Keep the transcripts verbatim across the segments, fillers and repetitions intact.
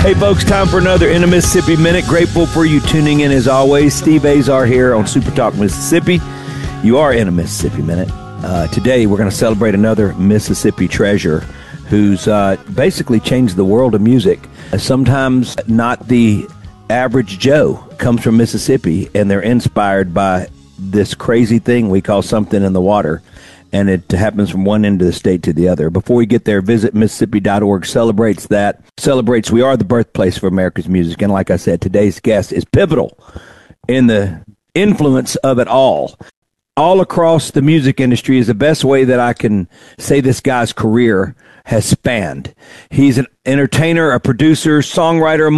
Hey, folks, time for another In a Mississippi Minute. Grateful for you tuning in as always. Steve Azar here on Super Talk Mississippi. You are in a Mississippi Minute. Uh, today, we're going to celebrate another Mississippi treasure who's uh, basically changed the world of music. Uh, sometimes not the average Joe comes from Mississippi, and they're inspired by this crazy thing we call something in the water. And it happens from one end of the state to the other. Before we get there, visit Mississippi dot org. Celebrates that. Celebrates we are the birthplace for America's music. And like I said, today's guest is pivotal in the influence of it all. All across the music industry is the best way that I can say this guy's career has spanned. He's an entertainer, a producer, songwriter,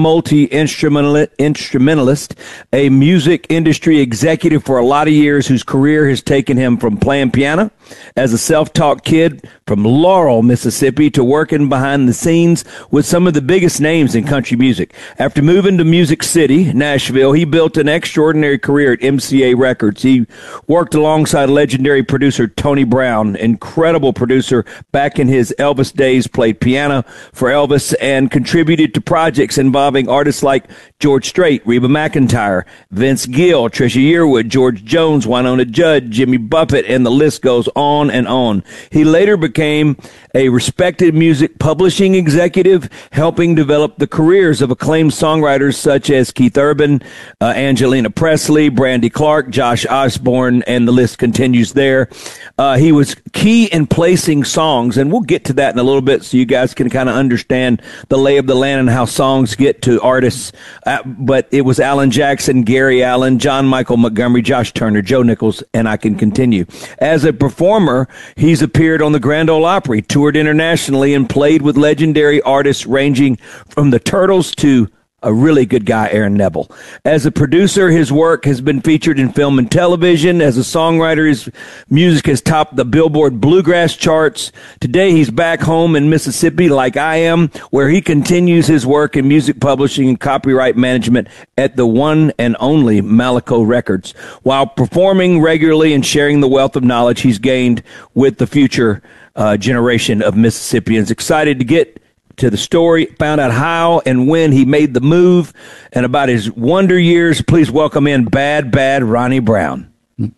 multi-instrumentalist, a music industry executive for a lot of years whose career has taken him from playing piano as a self-taught kid from Laurel, Mississippi, to working behind the scenes with some of the biggest names in country music. After moving to Music City, Nashville, he built an extraordinary career at M C A Records. He worked alongside legendary producer Tony Brown, incredible producer back in his Elvis days, played piano for Elvis and contributed to projects involving artists like George Strait, Reba McEntire, Vince Gill, Trisha Yearwood, George Jones, Wynonna Judd, Jimmy Buffett, and the list goes on and on. He later became a respected music publishing executive, helping develop the careers of acclaimed songwriters such as Keith Urban, uh, Angelina Presley, Brandy Clark, Josh Osborne, and the list continues there. Uh, he was key in placing songs, and we'll get to that in a little bit so you guys can kind of understand the lay of the land and how songs get to artists. Uh, but it was Alan Jackson, Gary Allan, John Michael Montgomery, Josh Turner, Joe Nichols, and I can continue. As a performer, he's appeared on the Grand Ole Opry, toured internationally, and played with legendary artists ranging from the Turtles to a really good guy, Aaron Neville. As a producer, his work has been featured in film and television. As a songwriter, his music has topped the Billboard Bluegrass charts. Today, he's back home in Mississippi, like I am, where he continues his work in music publishing and copyright management at the one and only Malaco Records, while performing regularly and sharing the wealth of knowledge he's gained with the future uh, generation of Mississippians. Excited to get to the story, found out how and when he made the move, and about his wonder years. Please welcome in Bad Bad Ronnie Brown.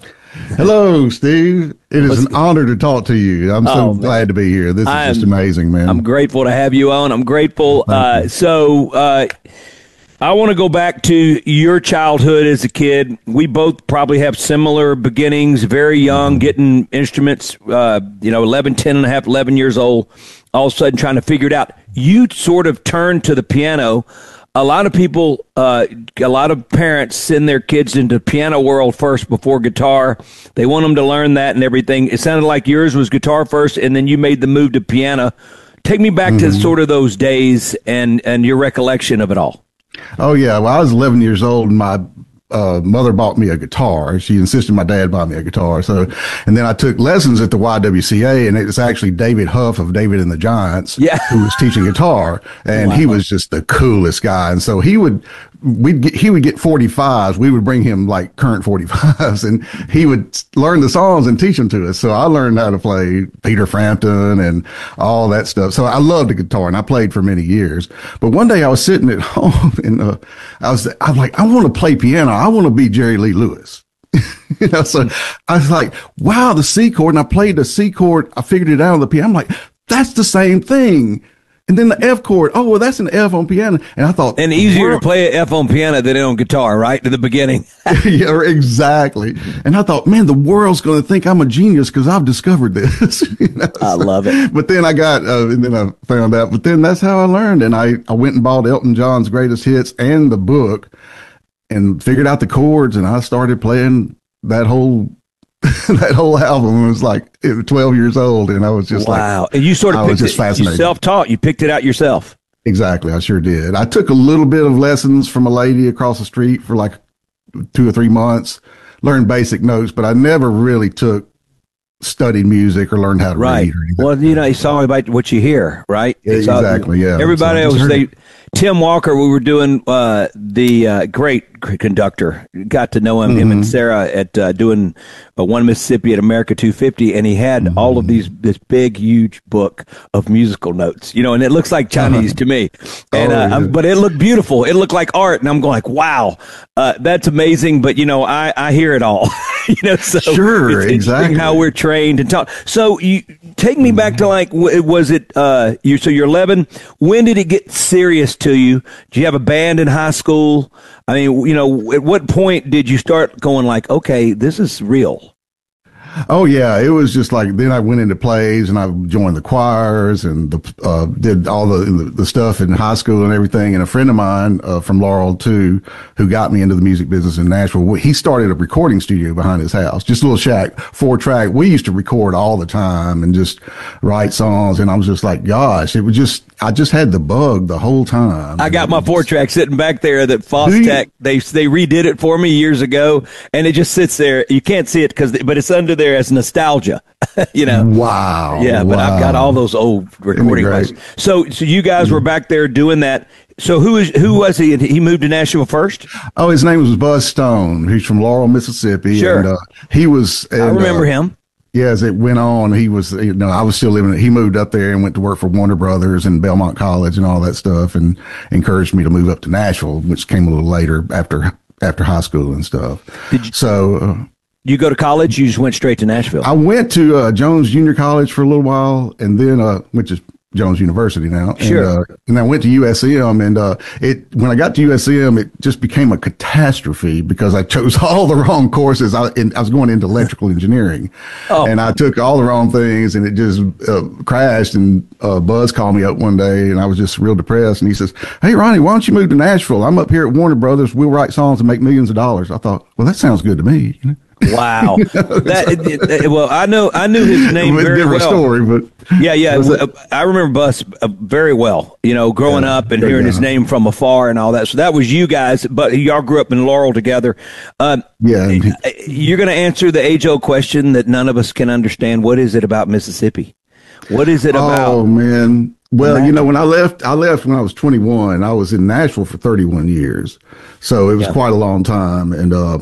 Hello, Steve. It is an honor to talk to you. I'm so oh, glad to be here. This is I'm, just amazing, man. I'm grateful to have you on. I'm grateful. Uh, so uh, I want to go back to your childhood as a kid. We both probably have similar beginnings, very young, mm-hmm. getting instruments, uh, you know, eleven, ten and a half, eleven years old, all of a sudden trying to figure it out. You sort of turned to the piano. A lot of people, uh, a lot of parents send their kids into the piano world first before guitar. They want them to learn that and everything. It sounded like yours was guitar first, and then you made the move to piano. Take me back mm-hmm. to sort of those days and, and your recollection of it all. Oh, yeah. Well, I was eleven years old, and my Uh, mother bought me a guitar. She insisted my dad buy me a guitar. So, and then I took lessons at the Y W C A, and it was actually David Huff of David and the Giants yeah. who was teaching guitar, and wow. he was just the coolest guy. And so he would, we'd get, he would get forty-fives. We would bring him like current forty-fives, and he would learn the songs and teach them to us. So I learned how to play Peter Frampton and all that stuff. So I loved the guitar, and I played for many years. But one day I was sitting at home, and uh, I was, I was like, I want to play piano. I want to be Jerry Lee Lewis. You know, so I was like, wow, the C chord. And I played the C chord. I figured it out on the piano. I'm like, that's the same thing. And then the F chord. Oh, well, that's an F on piano. And I thought. And easier to play an F on piano than on guitar, right? To the beginning. Yeah, exactly. And I thought, man, the world's going to think I'm a genius because I've discovered this. You know? I so, love it. But then I got, uh, and then I found out, but then that's how I learned. And I, I went and bought Elton John's Greatest Hits and the book, and figured out the chords, and I started playing that whole that whole album. It was like it was twelve years old, and I was just wow. like, wow. And you sort of I picked was just it, fascinated. You self-taught. You picked it out yourself. Exactly, I sure did. I took a little bit of lessons from a lady across the street for like two or three months, learned basic notes, but I never really took studied music or learned how to right. read or anything. Well, you know, it's all about what you hear, right? Yeah, exactly, yeah. Everybody so else, they, Tim Walker, we were doing uh, the uh, great, c- conductor. Got to know him, Mm-hmm. him and Sarah at uh, doing uh, One Mississippi at America two fifty, and he had Mm-hmm. all of these this big, huge book of musical notes. You know, and it looks like Chinese to me, and Oh, uh, yeah. um, but it looked beautiful. It looked like art, and I'm going like, wow, uh, that's amazing. But you know, I I hear it all. you know, so Sure, it's interesting exactly. how we're trained and taught. So you take me back to like, w- was it uh, you? So you're eleven. When did it get serious to you? Did you have a band in high school? I mean, you know, at what point did you start going like, okay, this is real? Oh yeah, it was just like then I went into plays and I joined the choirs and the, uh, did all the, the the stuff in high school and everything. And a friend of mine uh, from Laurel too, who got me into the music business in Nashville, he started a recording studio behind his house, just a little shack, four track. We used to record all the time and just write songs. And I was just like, gosh, it was just I just had the bug the whole time. I got my four track sitting back there that Do you? Fostech, they they redid it for me years ago, and it just sits there. You can't see it because, but it's under there as nostalgia, you know. Wow. Yeah, but I've got wow. all those old recording great? rights. So, so you guys were back there doing that. So who is who was he? He moved to Nashville first. Oh, his name was Buzz Stone. He's from Laurel, Mississippi. Sure. And, uh, he was. And, I remember uh, him. Yeah, as it went on, he was, you know, I was still living, he moved up there and went to work for Warner Brothers and Belmont College and all that stuff and encouraged me to move up to Nashville, which came a little later after, after high school and stuff. Did you, So, uh, you go to college? You just went straight to Nashville. I went to, uh, Jones Junior College for a little while and then, uh, which is Jones University now. Sure. And, uh, and I went to U S M and, uh, it, when I got to U S M, it just became a catastrophe because I chose all the wrong courses. I, and I was going into electrical engineering Oh. and I took all the wrong things and it just uh, crashed. And, uh, Buzz called me up one day and I was just real depressed. And he says, "Hey, Ronnie, why don't you move to Nashville? I'm up here at Warner Brothers. We'll write songs and make millions of dollars." I thought, well, that sounds good to me. You know? Wow. that, it, it, well, I know I knew his name It's a very different well. story, but Yeah, yeah. Was uh, I remember Bus uh, very well, you know, growing Yeah, up and great hearing guy. his name from afar and all that. So that was you guys, but y'all grew up in Laurel together. Um, yeah. and he- you're going to answer the age-old question that none of us can understand. What is it about Mississippi? What is it about? Oh man. Well, you know, when I left, I left when I was twenty-one. I was in Nashville for thirty-one years. So it was Yeah. quite a long time. And, uh,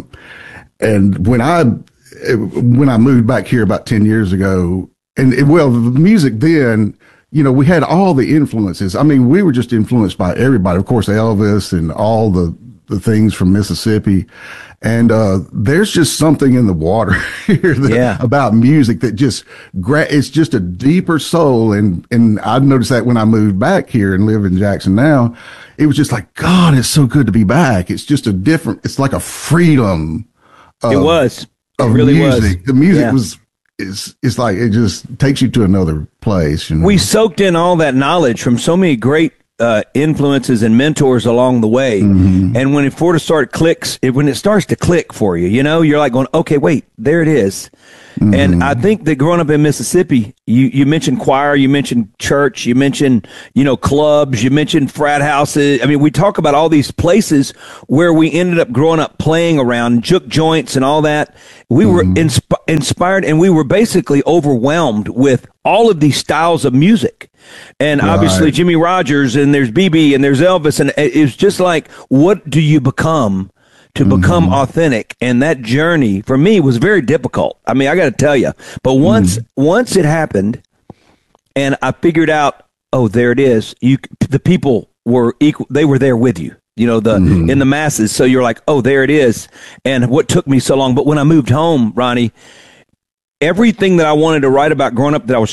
and when I, when I moved back here about ten years ago, and it, well, the music then, you know, we had all the influences. I mean, we were just influenced by everybody. Of course, Elvis and all the, the things from Mississippi. And, uh, there's just something in the water here that, Yeah. about music that just, gra- it's just a deeper soul. And, and I noticed that when I moved back here and live in Jackson now, it was just like, God, it's so good to be back. It's just a different, it's like a freedom. It of- was. It Of really music. was. The music Yeah. was, it's, it's like, it just takes you to another place. You know? We soaked in all that knowledge from so many great uh, influences and mentors along the way. Mm-hmm. And when it for to start clicks, it, when it starts to click for you, you know, you're like going, okay, wait, there it is. Mm-hmm. And I think that growing up in Mississippi, you, you mentioned choir, you mentioned church, you mentioned, you know, clubs, you mentioned frat houses. I mean, we talk about all these places where we ended up growing up playing around, juke joints and all that. We were insp- inspired and we were basically overwhelmed with all of these styles of music. And obviously Right. Jimmy Rogers and there's B B and there's Elvis. And it's just like, what do you become to become Mm-hmm. authentic? And that journey for me was very difficult. I mean, I got to tell you, but once, Mm-hmm. once it happened and I figured out, oh, there it is. You, the people were equal. They were there with you, you know, the, Mm-hmm. in the masses. So you're like, oh, there it is. And what took me so long, but when I moved home, Ronnie, everything that I wanted to write about growing up that I was